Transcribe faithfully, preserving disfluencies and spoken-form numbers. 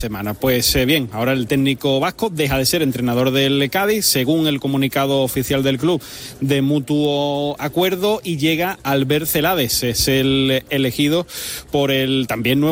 semana. Pues eh, bien, ahora el técnico vasco deja de ser entrenador del Cádiz, según el comunicado oficial del club, de mutuo acuerdo, y llega Albert Celades, es el elegido por el también nuevo